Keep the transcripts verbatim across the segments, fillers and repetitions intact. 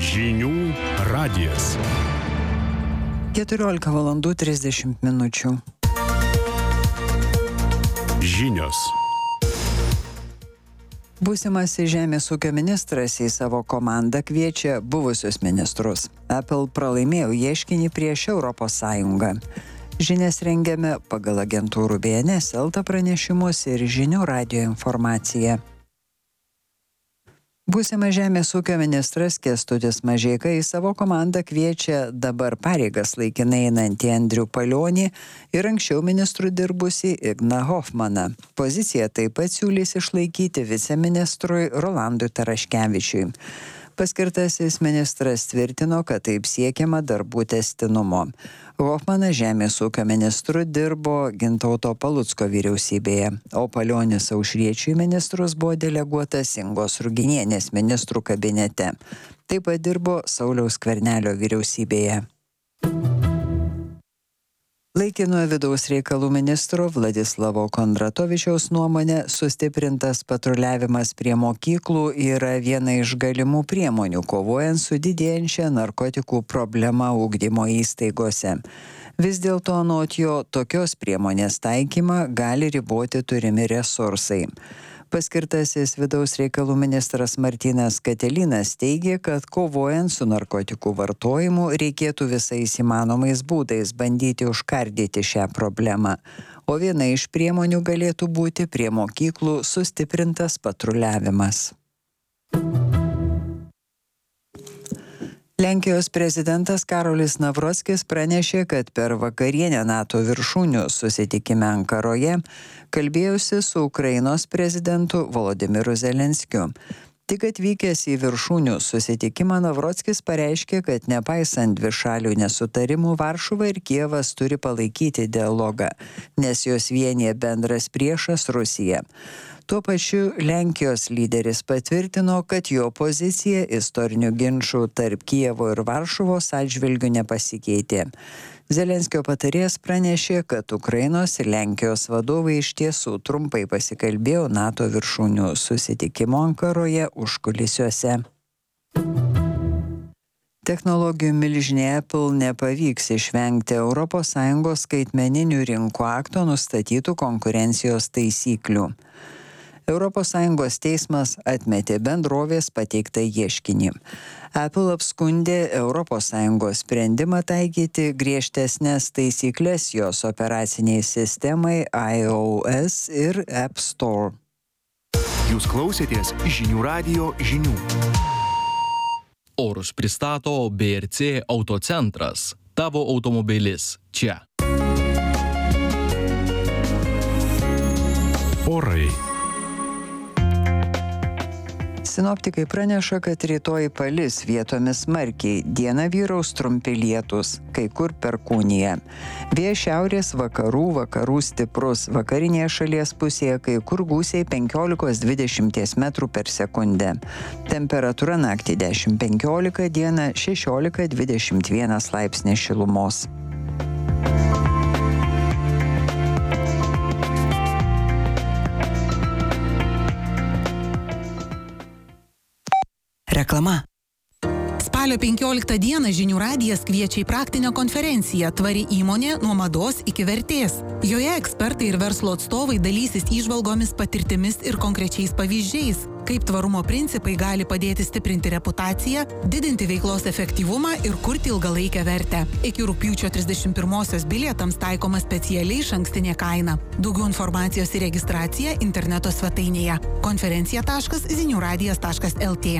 Žinių radijas. keturiolika valandų trisdešimt minučių. Žinios. Būsimasis žemės ūkio ministras į savo komandą kviečia buvusius ministrus. Apple pralaimėjo ieškinį prieš Europos Sąjungą. Žinias rengiame pagal agentūrų B N S L T pranešimus ir Žinių radijo informaciją. Būsimas žemės ūkio ministras Kęstutis Mažeika į savo komandą kviečia dabar pareigas laikinai einantį Andrių Palionį ir anksčiau ministrų dirbusį Igną Hofmaną. Poziciją taip pat siūlys išlaikyti viceministrui Rolandui Taraškevičiui. Paskirtasis ministras tvirtino, kad taip siekiama darbų tęstinumo. Hofmanas žemės ūkio ministru dirbo Gintauto Palucko vyriausybėje, o Palionis Aušriečiui ministrus buvo deleguotas Ingos Ruginienės ministrų kabinete. Taip pat dirbo Sauliaus Skvernelio vyriausybėje. Laikinojo vidaus reikalų ministro Vladislavo Kondratovičiaus nuomonė, sustiprintas patruliavimas prie mokyklų yra viena iš galimų priemonių kovojant su didėjančia narkotikų problema ugdymo įstaigose. Vis dėlto anot jo tokios priemonės taikymą gali riboti turimi resursai. Paskirtasis vidaus reikalų ministras Martynas Katelinas teigė, kad kovojant su narkotikų vartojimu reikėtų visais įmanomais būdais bandyti užkardyti šią problemą, o viena iš priemonių galėtų būti prie mokyklų sustiprintas patruliavimas. Lenkijos prezidentas Karolis Navrockis pranešė, kad per vakarienę NATO viršūnių susitikime Ankaroje kalbėjusi su Ukrainos prezidentu Volodymyru Zelenskiu. Tik atvykęs į viršūnių susitikimą Navrockis pareiškė, kad nepaisant dvišalių nesutarimų Varšuva ir Kijevas turi palaikyti dialogą, nes jos vienija bendras priešas Rusija. Tuo pačiu Lenkijos lyderis patvirtino, kad jo pozicija istorinių ginčų tarp Kijevo ir Varšuvos atžvilgių nepasikeitė. Zelenskio patarėjas pranešė, kad Ukrainos ir Lenkijos vadovai iš tiesų trumpai pasikalbėjo NATO viršūnių susitikimo Ankaroje užkulisiuose. Technologijų milžinė Apple nepavyks išvengti Europos Sąjungos skaitmeninių rinkų akto nustatytų konkurencijos taisyklių. Europos Sąjungos teismas atmetė bendrovės pateiktą ieškinį. Apple apskundė Europos Sąjungos sprendimą taikyti griežtesnės taisyklės jos operaciniai sistemai iOS ir App Store. Jūs klausėtės Žinių radijo žinių. Orus pristato B R C Autocentras. Tavo automobilis čia. Orai. Sinoptikai praneša, kad rytoj palis vietomis smarkiai, dieną vyraus trumpi lietūs, kai kur perkūnija. Vėjas šiaurės vakarų, vakarų stiprus, vakarinėje šalies pusėje kai kur gūsiai penkiolika dvidešimt metrų per sekundę. Temperatūra naktį dešimt penkiolika, dieną šešiolika dvidešimt vienas laipsnis šilumos. Reklama. Spalio penkioliktą dieną Žinių radijas kviečia į praktinę konferenciją Tvari įmonė nuo mados iki vertės. Joje ekspertai ir verslo atstovai dalysis įžvalgomis, patirtimis ir konkrečiais pavyzdžiais, kaip tvarumo principai gali padėti stiprinti reputaciją, didinti veiklos efektyvumą ir kurti ilgalaikę vertę. Iki rugpjūčio trisdešimt pirmosios bilietams taikoma specialiai išankstinė kaina. Daugiau informacijos ir registracija interneto svetainėje konferencija taškas ziniuradijas taškas L T.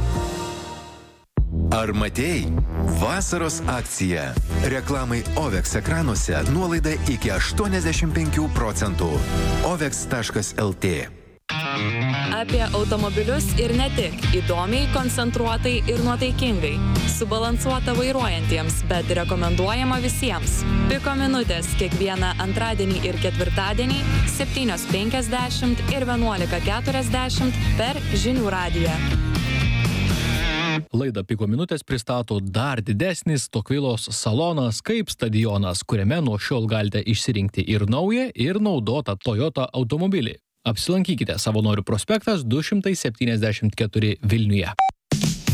Ar matei? Vasaros akcija. Reklamai Ovex ekranuose nuolaida iki aštuoniasdešimt penkių procentų. ovex taškas L T. Apie automobilius ir ne tik. Įdomiai, koncentruotai ir nuotaikingai. Subalansuota vairuojantiems, bet rekomenduojama visiems. Piko minutės kiekvieną antradienį ir ketvirtadienį septynios penkiasdešimt ir vienuolika keturiasdešimt per Žinių radiją. Laidą Piko minutės pristato dar didesnis Tokvilos salonas kaip stadionas, kuriame nuo šiol galite išsirinkti ir naują, ir naudotą Toyota automobilį. Apsilankykite Savanorių prospektas du šimtai septyniasdešimt keturi Vilniuje.